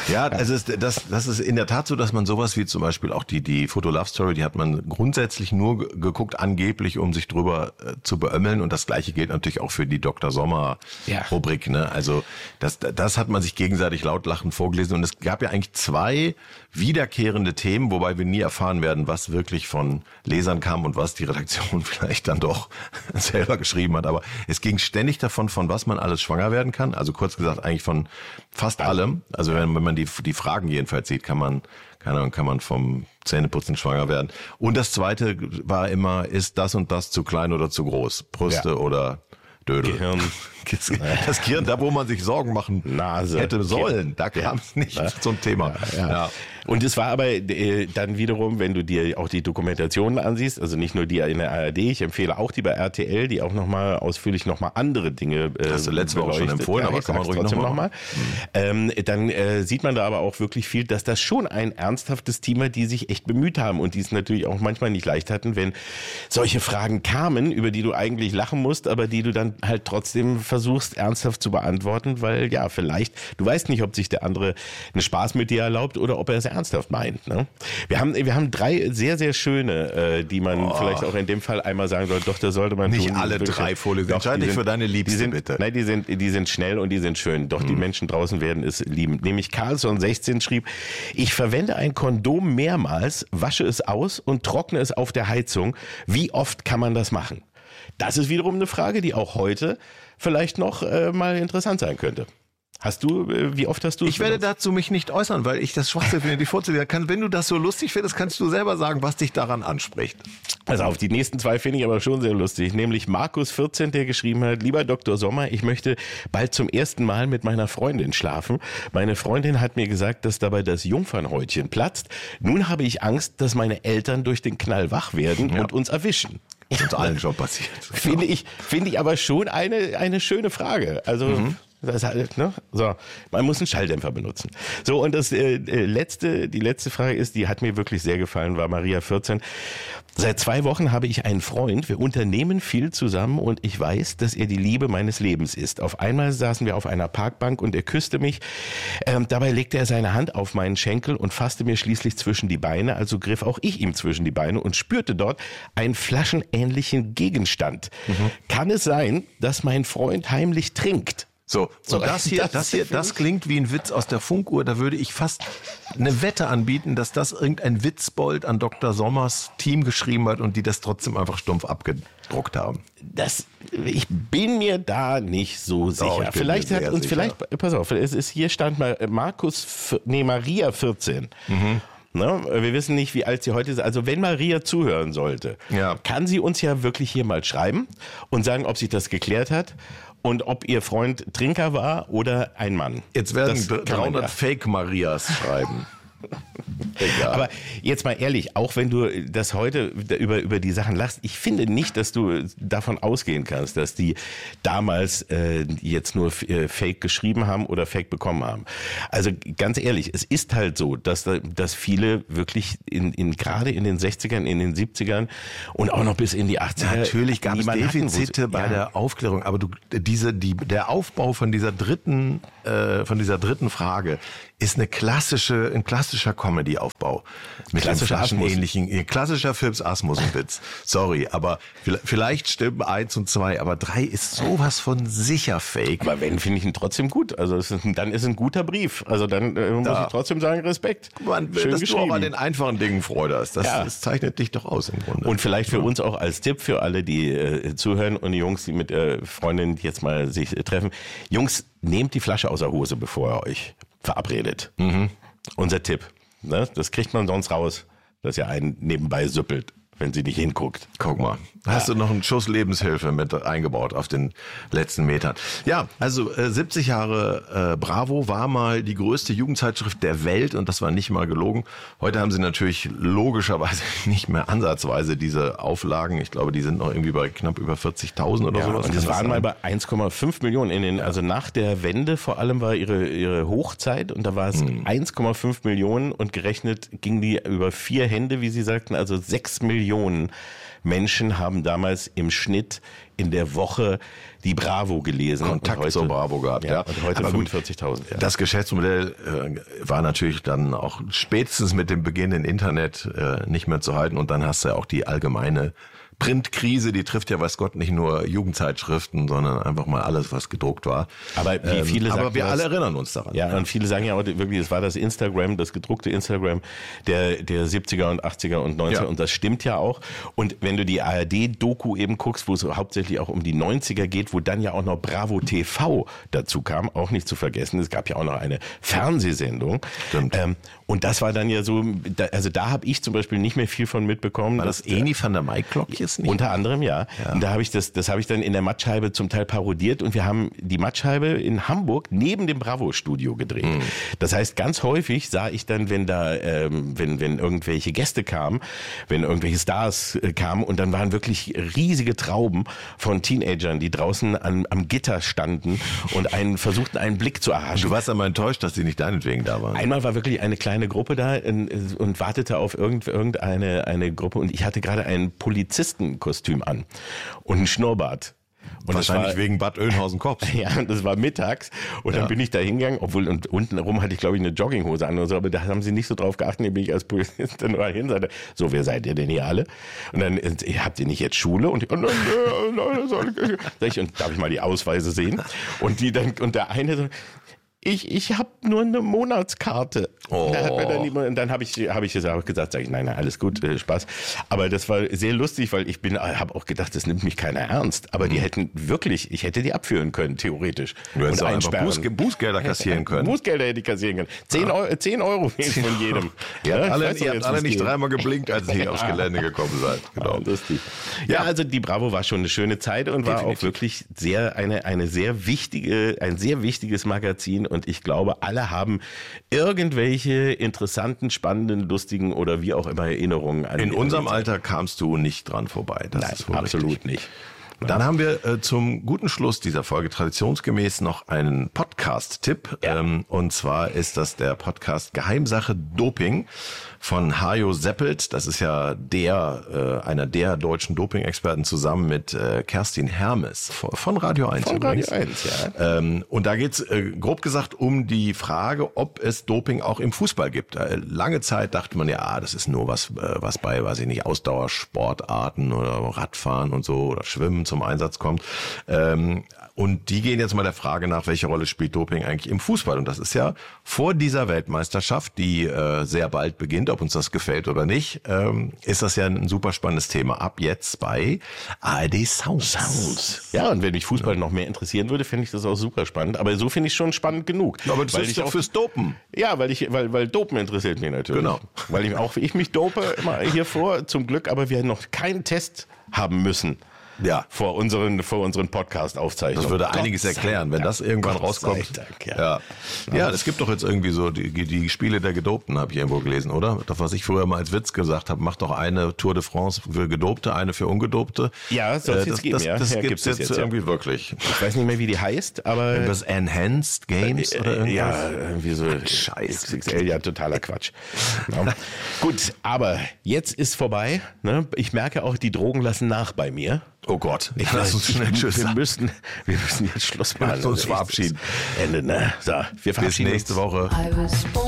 Ja, also das ist in der Tat so, dass man sowas wie zum Beispiel auch die Foto-Love-Story, die hat man grundsätzlich nur geguckt, angeblich, um sich drüber zu beömmeln. Und das Gleiche gilt natürlich auch für die Dr. Sommer-Rubrik. Ne? Also das hat man sich gegenseitig laut lachend vorgelesen. Und es gab ja eigentlich 2 wiederkehrende Themen, wobei wir nie erfahren werden, was wirklich von Lesern kam und was die Redaktion vielleicht dann doch selber geschrieben hat. Aber es ging ständig davon, von was man alles schwanger werden kann. Also kurz gesagt eigentlich von fast allem. Also wenn man die Fragen jedenfalls sieht, kann man vom Zähneputzen schwanger werden. Und das Zweite war immer, ist das und das zu klein oder zu groß? Brüste oder Dödel? Gehirn. Das Gehirn, da wo man sich Sorgen machen Nase. hätte sollen, da kam es nicht zum Thema. Ja. Und es war aber dann wiederum, wenn du dir auch die Dokumentationen ansiehst, also nicht nur die in der ARD, ich empfehle auch die bei RTL, die auch nochmal ausführlich nochmal andere Dinge hast du letzte Woche schon empfohlen, aber kann man ruhig trotzdem nochmal. Dann sieht man da aber auch wirklich viel, dass das schon ein ernsthaftes Team war, die sich echt bemüht haben und die es natürlich auch manchmal nicht leicht hatten, wenn solche Fragen kamen, über die du eigentlich lachen musst, aber die du dann halt trotzdem versuchst ernsthaft zu beantworten, weil ja, vielleicht, du weißt nicht, ob sich der andere einen Spaß mit dir erlaubt oder ob er es ernsthaft meint. Ne? Wir haben 3 sehr, sehr schöne, die man vielleicht auch in dem Fall einmal sagen soll, doch, da sollte man nicht tun. alle 3 Folien. Entscheide dich für deine Liebste, bitte. Nein, die sind schnell und die sind schön. Doch die Menschen draußen werden es lieben. Nämlich Carlson 16 schrieb, ich verwende ein Kondom mehrmals, wasche es aus und trockne es auf der Heizung. Wie oft kann man das machen? Das ist wiederum eine Frage, die auch heute vielleicht noch mal interessant sein könnte. Wie oft hast du es Ich werde dazu mich nicht äußern, weil ich das Schwachsinn finde, die vorzulegen kann. Wenn du das so lustig findest, kannst du selber sagen, was dich daran anspricht. Also auf die nächsten 2 finde ich aber schon sehr lustig. Nämlich Markus 14, der geschrieben hat, lieber Dr. Sommer, ich möchte bald zum ersten Mal mit meiner Freundin schlafen. Meine Freundin hat mir gesagt, dass dabei das Jungfernhäutchen platzt. Nun habe ich Angst, dass meine Eltern durch den Knall wach werden und uns erwischen. Das ist uns allen schon passiert. Finde ich aber schon eine schöne Frage. Also das halt, ne? So, man muss einen Schalldämpfer benutzen. So, und die letzte Frage ist, die hat mir wirklich sehr gefallen, war Maria 14. Seit 2 Wochen habe ich einen Freund, wir unternehmen viel zusammen und ich weiß, dass er die Liebe meines Lebens ist. Auf einmal saßen wir auf einer Parkbank und er küsste mich. Dabei legte er seine Hand auf meinen Schenkel und fasste mir schließlich zwischen die Beine, also griff auch ich ihm zwischen die Beine und spürte dort einen flaschenähnlichen Gegenstand. Kann es sein, dass mein Freund heimlich trinkt? So, und das klingt wie ein Witz aus der Funkuhr. Da würde ich fast eine Wette anbieten, dass das irgendein Witzbold an Dr. Sommers Team geschrieben hat und die das trotzdem einfach stumpf abgedruckt haben. Ich bin mir da nicht so sicher. Vielleicht hat uns, pass auf, hier stand mal Maria 14. Ne? Wir wissen nicht, wie alt sie heute ist. Also wenn Maria zuhören sollte, kann sie uns ja wirklich hier mal schreiben und sagen, ob sich das geklärt hat. Und ob ihr Freund Trinker war oder ein Mann. Jetzt werden 300 Fake-Marias schreiben. Egal. Aber jetzt mal ehrlich, auch wenn du das heute über die Sachen lachst, ich finde nicht, dass du davon ausgehen kannst, dass die damals jetzt nur Fake geschrieben haben oder Fake bekommen haben. Also ganz ehrlich, es ist halt so, dass viele wirklich gerade in den 60ern, in den 70ern und auch noch bis in die 80er. Natürlich gab es Defizite bei der Aufklärung, aber der Aufbau von dieser dritten Frage ist ein klassischer Comedy-Aufbau. Mit klassischer Phipps Asmussen-Witz. Sorry, aber vielleicht stimmen 1 und 2, aber 3 ist sowas von sicher fake. Aber wenn, finde ich ihn trotzdem gut. Also dann ist ein guter Brief. Also dann muss ich trotzdem sagen, Respekt. Schön dass geschrieben. Du auch an den einfachen Dingen Freude hast. Das zeichnet dich doch aus im Grunde. Und vielleicht für uns auch als Tipp für alle, die zuhören und die Jungs, die mit Freundinnen jetzt mal sich treffen. Jungs, nehmt die Flasche aus der Hose, bevor ihr euch verabredet. Unser Tipp. Ne? Das kriegt man sonst raus, dass ihr einen nebenbei süppelt, wenn sie nicht hinguckt. Guck mal. Hast du noch einen Schuss Lebenshilfe mit eingebaut auf den letzten Metern? Ja, also 70 Jahre Bravo war mal die größte Jugendzeitschrift der Welt und das war nicht mal gelogen. Heute haben sie natürlich logischerweise nicht mehr ansatzweise diese Auflagen. Ich glaube, die sind noch irgendwie bei knapp über 40.000 oder sowas. Und das waren mal bei 1,5 Millionen. Also nach der Wende vor allem war ihre Hochzeit und da war es 1,5 Millionen und gerechnet ging die über 4 Hände, wie sie sagten, also 6 Millionen Millionen Menschen haben damals im Schnitt in der Woche die Bravo gelesen. Kontakt zur Bravo gehabt, ja. Und heute 45.000. Ja. Das Geschäftsmodell war natürlich dann auch spätestens mit dem Beginn im Internet nicht mehr zu halten. Und dann hast du ja auch die allgemeine Printkrise, die trifft ja, weiß Gott, nicht nur Jugendzeitschriften, sondern einfach mal alles, was gedruckt war. Aber wie viele sagen, aber wir alle erinnern uns daran. Ja, und viele sagen ja auch wirklich, es war das Instagram, das gedruckte Instagram der 70er und 80er und 90er. Ja. Und das stimmt ja auch. Und wenn du die ARD-Doku eben guckst, wo es hauptsächlich auch um die 90er geht, wo dann ja auch noch Bravo TV dazu kam, auch nicht zu vergessen. Es gab ja auch noch eine Fernsehsendung. Stimmt. Und das war dann ja so, also da habe ich zum Beispiel nicht mehr viel von mitbekommen. War das Eni van der Maiklokjes nicht? Unter anderem, ja. Und da habe ich das habe ich dann in der Mattscheibe zum Teil parodiert und wir haben die Mattscheibe in Hamburg neben dem Bravo-Studio gedreht. Mhm. Das heißt, ganz häufig sah ich dann, wenn da, wenn irgendwelche Gäste kamen, wenn irgendwelche Stars kamen und dann waren wirklich riesige Trauben von Teenagern, die draußen am Gitter standen und versuchten einen Blick zu erhaschen. Du warst aber enttäuscht, dass die nicht deinetwegen da waren. Einmal war wirklich eine kleine Gruppe da und wartete auf irgendeine Gruppe und ich hatte gerade ein Polizistenkostüm an und einen Schnurrbart. Und wahrscheinlich wegen Bad Oeynhausen-Kops. Ja, und das war mittags und dann bin ich da hingegangen, obwohl und untenrum hatte ich glaube ich eine Jogginghose an oder so, aber da haben sie nicht so drauf geachtet, da bin ich als Polizist dann nur hin, sagte, so, wer seid ihr denn hier alle? Und dann, habt ihr nicht jetzt Schule? Und und darf ich mal die Ausweise sehen? Und der eine so, ich habe nur eine Monatskarte. Oh. Dann habe ich es auch gesagt, sag ich, nein, alles gut, Spaß. Aber das war sehr lustig, weil ich habe auch gedacht, das nimmt mich keiner ernst. Aber die hätten wirklich, ich hätte die abführen können, theoretisch. Du hättest einfach Bußgelder kassieren können. Bußgelder hätte ich kassieren können. 10 Euro von jedem. Ihr habt alle nicht dreimal geblinkt, als ihr hier aufs Gelände gekommen seid. Genau. Lustig. Ja, also die Bravo war schon eine schöne Zeit und war auch wirklich ein sehr wichtiges Magazin. Und ich glaube, alle haben irgendwelche interessanten, spannenden, lustigen oder wie auch immer Erinnerungen an. In unserem Alter kamst du nicht dran vorbei. Das Nein, ist wohl absolut richtig. nicht. Dann haben wir zum guten Schluss dieser Folge traditionsgemäß noch einen Podcast-Tipp. Ja. Und zwar ist das der Podcast Geheimsache Doping von Hajo Seppelt. Das ist ja einer der deutschen Doping-Experten zusammen mit Kerstin Hermes von Radio 1. Von Radio 1, ja. Und da geht's grob gesagt um die Frage, ob es Doping auch im Fußball gibt. Lange Zeit dachte man ja, das ist nur was bei, weiß ich nicht, Ausdauersportarten oder Radfahren und so oder Schwimmen zum Einsatz kommt. Und die gehen jetzt mal der Frage nach, welche Rolle spielt Doping eigentlich im Fußball? Und das ist ja vor dieser Weltmeisterschaft, die sehr bald beginnt, ob uns das gefällt oder nicht, ist das ja ein super spannendes Thema. Ab jetzt bei ARD Sounds. Ja, und wenn mich Fußball noch mehr interessieren würde, fände ich das auch super spannend. Aber so finde ich schon spannend genug. Aber das ist doch fürs Dopen. Ja, weil Dopen interessiert mich natürlich. Genau. Weil ich mich dope immer hier vor, zum Glück, aber wir noch keinen Test haben müssen. Ja. Vor unseren Podcast-Aufzeichnungen. Das würde einiges erklären, wenn das irgendwann rauskommt. Ja, es gibt doch jetzt irgendwie so die Spiele der Gedopten, habe ich irgendwo gelesen, oder? Das, was ich früher mal als Witz gesagt habe, mach doch eine Tour de France für Gedopte, eine für Ungedopte. Ja, soll es jetzt geben, ja. Das gibt's jetzt irgendwie wirklich. Ich weiß nicht mehr, wie die heißt, aber... Das Enhanced Games oder irgendwas? Ja, irgendwie so... Scheiß. XXL, ja, totaler Quatsch. Ja. Gut, aber jetzt ist vorbei. Ne? Ich merke auch, die Drogen lassen nach bei mir. Oh Gott, lass uns schnell tschüss. Wir müssen jetzt Schluss machen. Lass uns verabschieden. Ende, ne? So, wir verabschieden bis nächste Woche.